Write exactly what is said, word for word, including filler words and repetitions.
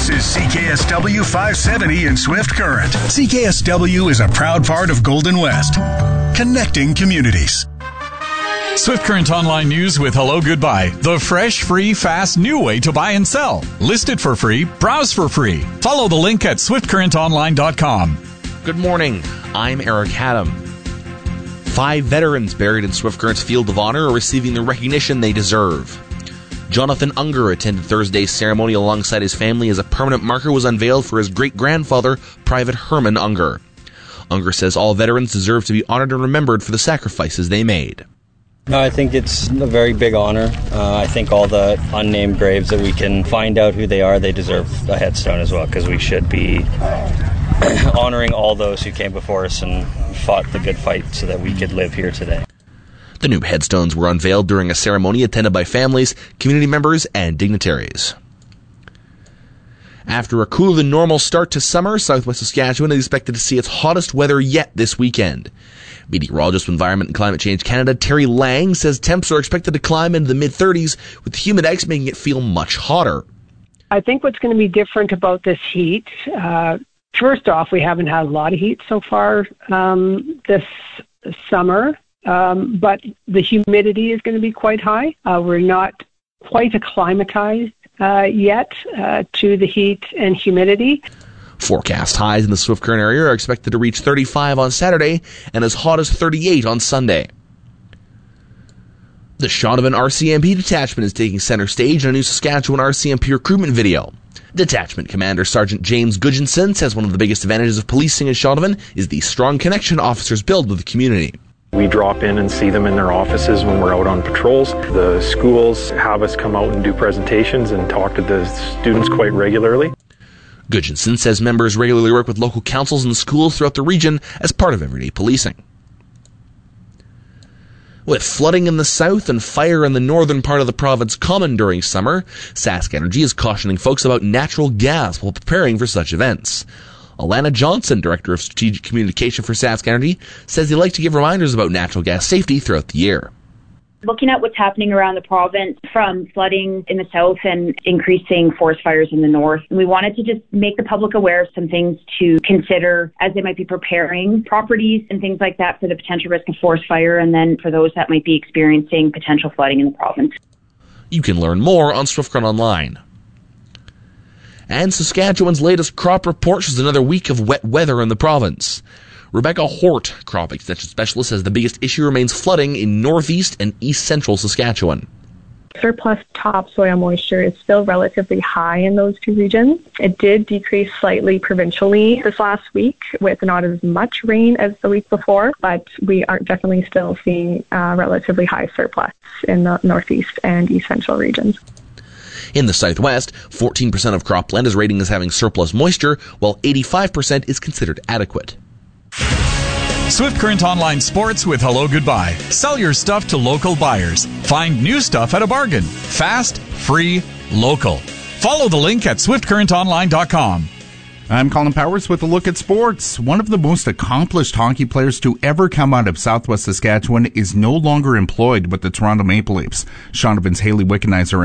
This is C K S W five seventy in Swift Current. C K S W is a proud part of Golden West, connecting communities. Swift Current Online News with Hello Goodbye. The fresh, free, fast, new way to buy and sell. List it for free. Browse for free. Follow the link at swift current online dot com. Good morning. I'm Eric Haddam. Five veterans buried in Swift Current's Field of Honor are receiving the recognition they deserve. Jonathan Unger attended Thursday's ceremony alongside his family as a permanent marker was unveiled for his great-grandfather, Private Herman Unger. Unger says all veterans deserve to be honored and remembered for the sacrifices they made. No, I think it's a very big honor. Uh, I think all the unnamed graves that we can find out who they are, they deserve a headstone as well, because we should be honoring all those who came before us and fought the good fight so that we could live here today. The new headstones were unveiled during a ceremony attended by families, community members, and dignitaries. After a cooler than normal start to summer, Southwest Saskatchewan is expected to see its hottest weather yet this weekend. Meteorologist with Environment and Climate Change Canada, Terry Lang, says temps are expected to climb into the mid-thirties, with the Humidex making it feel much hotter. I think what's going to be different about this heat, uh, first off, we haven't had a lot of heat so far um, this summer, um, but the humidity is going to be quite high. Uh, we're not quite acclimatized uh, yet uh, to the heat and humidity. Forecast highs in the Swift Current area are expected to reach thirty-five on Saturday and as hot as thirty-eight on Sunday. The Shaunavon R C M P detachment is taking center stage in a new Saskatchewan R C M P recruitment video. Detachment Commander Sergeant James Gudjonson says one of the biggest advantages of policing in Shaunavon is the strong connection officers build with the community. We drop in and see them in their offices when we're out on patrols. The schools have us come out and do presentations and talk to the students quite regularly. Gudjonson says members regularly work with local councils and schools throughout the region as part of everyday policing. With flooding in the south and fire in the northern part of the province common during summer, Sask Energy is cautioning folks about natural gas while preparing for such events. Alana Johnson, Director of Strategic Communication for Sask Energy, says they like to give reminders about natural gas safety throughout the year. Looking at what's happening around the province, from flooding in the south and increasing forest fires in the north, we wanted to just make the public aware of some things to consider as they might be preparing properties and things like that for the potential risk of forest fire, and then for those that might be experiencing potential flooding in the province. You can learn more on Swift Current Online. And Saskatchewan's latest crop report shows another week of wet weather in the province. Rebecca Hort, crop extension specialist, says the biggest issue remains flooding in northeast and east central Saskatchewan. Surplus topsoil moisture is still relatively high in those two regions. It did decrease slightly provincially this last week with not as much rain as the week before, but we are definitely still seeing uh, relatively high surplus in the northeast and east central regions. In the southwest, fourteen percent of cropland is rated as having surplus moisture, while eighty-five percent is considered adequate. Swift Current Online Sports with Hello Goodbye. Sell your stuff to local buyers. Find new stuff at a bargain. Fast, free, local. Follow the link at swift current online dot com. I'm Colin Powers with a look at sports. One of the most accomplished hockey players to ever come out of Southwest Saskatchewan is no longer employed with the Toronto Maple Leafs. Shaunavon's Haley Wickenheiser